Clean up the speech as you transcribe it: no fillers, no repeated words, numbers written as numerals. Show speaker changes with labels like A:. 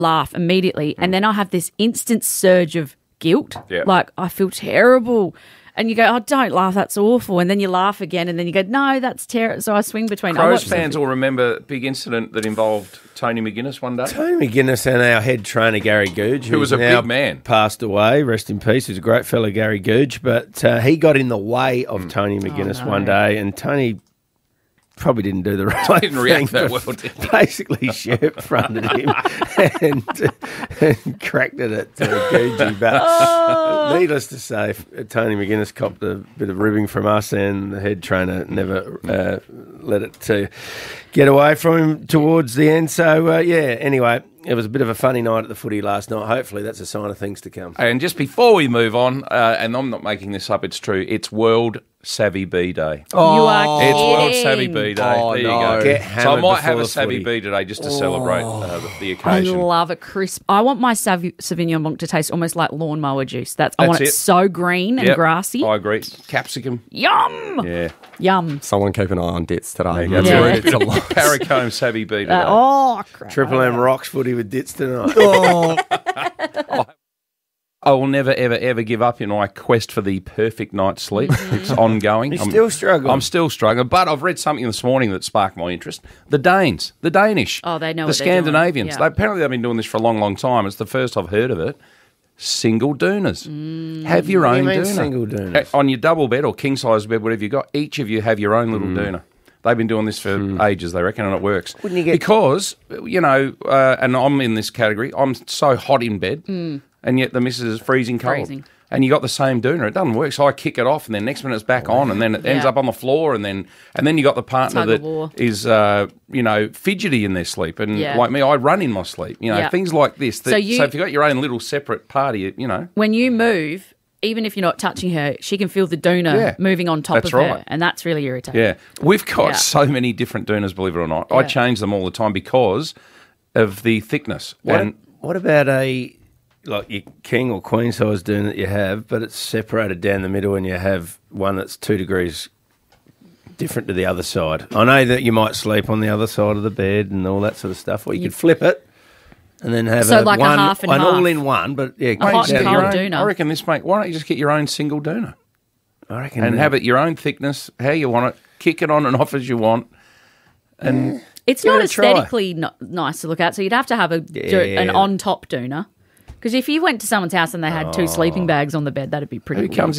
A: laugh immediately, and then I have this instant surge of guilt.
B: Yeah.
A: Like, I feel terrible. And you go, oh, don't laugh, that's awful. And then you laugh again, and then you go, no, that's terrible. So I swing between.
B: Crows fans will remember a big incident that involved Tony McGuinness one day.
C: Tony McGuinness and our head trainer, Gary Googe,
B: Who was a
C: now
B: big man.
C: passed away, rest in peace. He was a great fellow, Gary Googe, but he got in the way of Tony McGuinness one day, and Tony probably didn't do the right
B: Didn't react
C: thing,
B: that well, did he?
C: basically shirt-fronted him and cracked it at Googie. But needless to say, Tony McGuinness copped a bit of ribbing from us, and the head trainer never let it get away from him towards the end. So, anyway, it was a bit of a funny night at the footy last night. Hopefully that's a sign of things to come.
B: And just before we move on, and I'm not making this up, it's true, it's World Savvy Bee Day.
A: You are kidding.
B: It's World Savvy Bee Day.
D: Oh,
B: there you
D: no.
B: go.
C: Get
B: So I
C: hammered
B: might have
C: before
B: a
C: the
B: Savvy
C: footy.
B: Bee today just to celebrate the
A: I
B: occasion.
A: love it, crisp. I want my Sauvignon Blanc to taste almost like lawnmower juice. I want it
B: it.
A: so green and
B: Yep,
A: grassy.
B: I agree. Capsicum.
A: Yum!
B: Yeah.
A: Yum.
D: Someone keep an eye on Dits today.
B: That's
A: Yeah.
B: right.
D: It's a lot.
B: Paracombe Savvy Bee today.
A: Crap.
C: Triple M rocks footy with Dits tonight.
B: I will never, ever, ever give up in my quest for the perfect night's sleep. It's ongoing.
C: You're still struggling.
B: I'm still struggling, but I've read something this morning that sparked my interest. The Danes, the Danish.
A: Oh, they know
B: the
A: what they're doing.
B: Scandinavians.
A: Yeah.
B: Apparently they've been doing this for a long, long time. It's the first I've heard of it. Single doonas. Have your
C: What do
B: own
C: you mean
B: doona.
C: single doonas?
B: On your double bed or king size bed, whatever you got, each of you have your own little doona. They've been doing this for ages, they reckon, and it works.
C: Wouldn't you get-
B: Because, and I'm in this category, I'm so hot in bed, and yet the missus is freezing cold.
A: Freezing.
B: And you got the same doona. It doesn't work. So I kick it off, and then next minute it's back on, and then it ends
A: Yeah.
B: up on the floor, and then you got the partner
A: Tug
B: that
A: of war.
B: is, fidgety in their sleep. And
A: Yeah.
B: like me, I run in my sleep.
A: Yeah.
B: Things like this.
A: So
B: So
A: you-
B: if you've got your own little separate party,
A: When you move, even if you're not touching her, she can feel the doona
B: Yeah.
A: moving on top
B: That's
A: of her.
B: right.
A: And that's really irritating.
B: Yeah. We've got
A: Yeah.
B: so many different doonas, believe it or not. I
A: Yeah.
B: change them all the time because of the thickness. And
C: What about like your king or queen size doona that you have, but it's separated down the middle and you have one that's 2 degrees different to the other side? I know that you might sleep on the other side of the bed and all that sort of stuff, or you could flip it and then have
A: So like a half and
C: an
A: half.
C: all-in-one, but yeah,
A: A hot
B: Get
A: and
B: your
A: cold
B: own-
A: doona.
B: I reckon this, mate, why don't you just get your own single doona
C: I reckon
B: and have it your own thickness, how you want it, kick it on and off as you want. And
A: It's
C: Give
A: not
C: it a try.
A: aesthetically nice to look at, so you'd have to have an
C: Yeah.
A: on-top doona. Because if you went to someone's house and they had 2 sleeping bags on the bed, that'd be pretty
B: who
A: weird.
B: comes